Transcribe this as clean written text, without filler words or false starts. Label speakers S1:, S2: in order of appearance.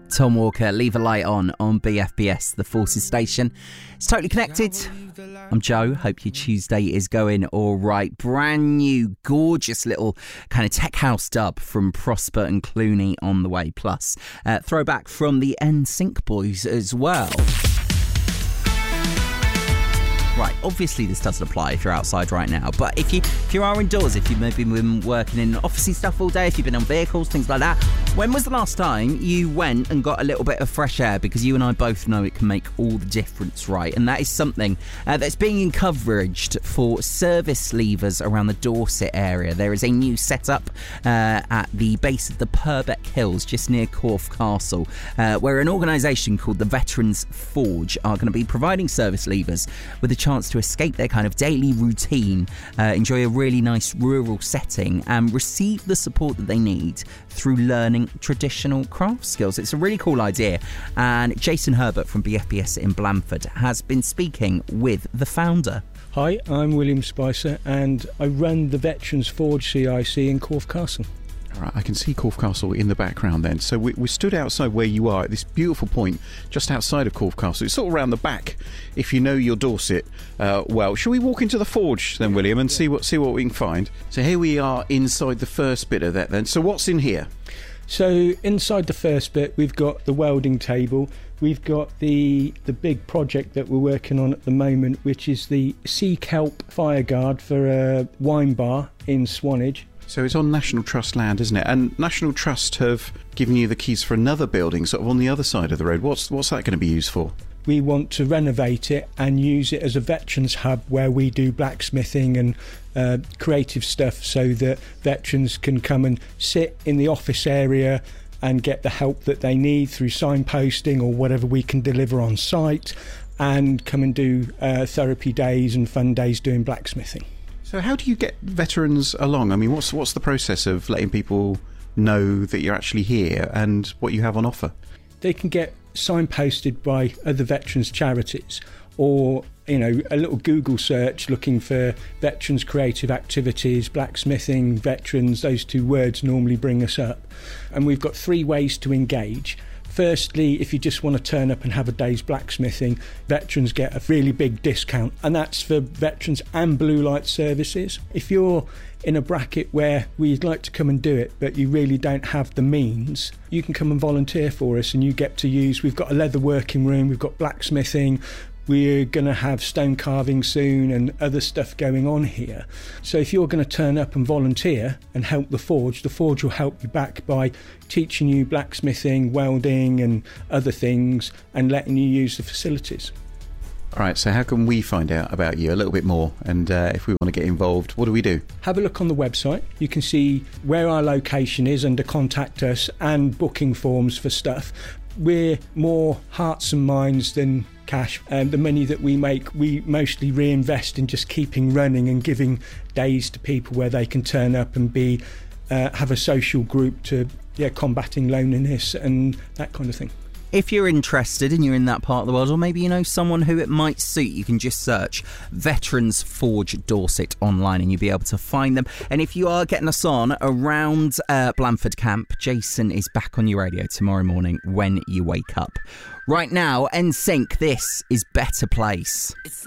S1: Tom Walker, Leave a Light on BFBS, the Forces station. It's Totally Connected. I'm Joe. Hope your Tuesday is going all right. Brand new, gorgeous little kind of tech house dub from Prosper and Clooney on the way. Plus, throwback from the NSYNC boys as well. Right, obviously this doesn't apply if you're outside right now, but if you are indoors, if you've maybe been working in officey stuff all day, if you've been on vehicles, things like that, when was the last time you went and got a little bit of fresh air? Because you and I both know it can make all the difference, right? And that is something that's being encouraged for service leavers around the Dorset area. There is a new setup at the base of the Purbeck Hills, just near Corfe Castle, where an organisation called the Veterans Forge are going to be providing service leavers with a chance to escape their kind of daily routine, enjoy a really nice rural setting and receive the support that they need through learning traditional craft skills. It's a really cool idea, and Jason Herbert from BFBS in Blandford has been speaking with the founder.
S2: Hi, I'm William Spicer and I run the Veterans Forge CIC in Corfe Castle.
S3: Right, I can see Corfe Castle in the background then. So we stood outside where you are at this beautiful point just outside of Corfe Castle. It's sort of around the back if you know your Dorset well. Shall we walk into the forge then, William, and see what we can find? So here we are inside the first bit of that then. So what's in here?
S2: So inside the first bit we've got the welding table. We've got the big project that we're working on at the moment, which is the Sea Kelp Fire Guard for a wine bar in Swanage.
S3: So it's on National Trust land, isn't it? And National Trust have given you the keys for another building sort of on the other side of the road. What's that going to be used for?
S2: We want to renovate it and use it as a veterans hub where we do blacksmithing and creative stuff so that veterans can come and sit in the office area and get the help that they need through signposting or whatever we can deliver on site, and come and do therapy days and fun days doing blacksmithing.
S3: So how do you get veterans along? I mean, what's the process of letting people know that you're actually here and what you have on offer?
S2: They can get signposted by other veterans charities, or a little Google search looking for veterans creative activities, blacksmithing, veterans. Those two words normally bring us up. And we've got 3 ways to engage. Firstly, if you just want to turn up and have a day's blacksmithing, veterans get a really big discount, and that's for veterans and blue light services. If you're in a bracket where we'd like to come and do it, but you really don't have the means, you can come and volunteer for us, and you get to use, we've got a leather working room, we've got blacksmithing, we're going to have stone carving soon and other stuff going on here. So if you're going to turn up and volunteer and help the forge will help you back by teaching you blacksmithing, welding and other things, and letting you use the facilities.
S3: All right, so how can we find out about you a little bit more? And if we want to get involved, what do we do?
S2: Have a look on the website. You can see where our location is under Contact Us and booking forms for stuff. We're more hearts and minds than cash, and the money that we make we mostly reinvest in just keeping running and giving days to people where they can turn up and be have a social group to combating loneliness and that kind of thing.
S1: If you're interested and you're in that part of the world, or maybe you know someone who it might suit, you can just search Veterans Forge Dorset online and you'll be able to find them. And if you are getting us on around Blandford Camp, Jason is back on your radio tomorrow morning when you wake up. Right now, NSYNC, this is Better Place.